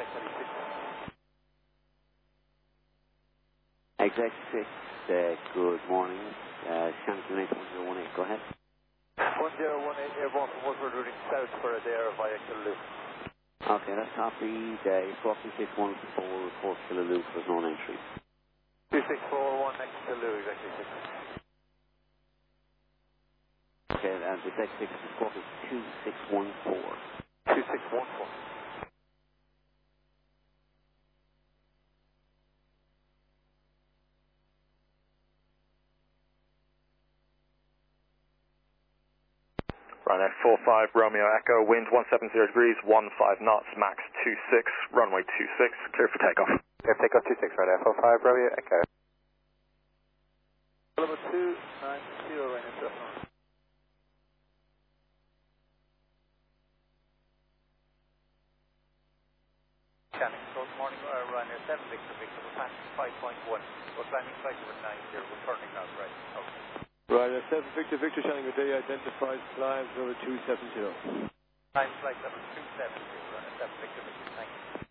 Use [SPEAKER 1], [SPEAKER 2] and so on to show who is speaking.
[SPEAKER 1] Executive 6, good morning. Shannon 1018, go ahead.
[SPEAKER 2] 1018 airborne from Woodward routing south for Adair via Killaloop.
[SPEAKER 1] Okay, that's copy. Squawking 614, report Killaloop, there's no entry.
[SPEAKER 2] 2641 next to Killaloop, Executive 6.
[SPEAKER 1] Okay, and the Executive 6 squawking 2614.
[SPEAKER 2] 2614.
[SPEAKER 3] Ryanair 45 Romeo Echo, wind 170 degrees, 15 knots, max 26, runway 26, clear for takeoff.
[SPEAKER 4] Clear for takeoff 26, Ryanair 45 Romeo Echo.
[SPEAKER 2] Level 290, Ryanair 7. Scanning, good morning, Ryanair 7 Victor, we're passing 5.1, we're climbing flight over 90, we're turning out right. Okay.
[SPEAKER 5] Ryanair 7 Victor, Victor Shannon, good day, identified climb number 270.
[SPEAKER 2] Climb flight level 270, Ryanair 7 Victor, thank you.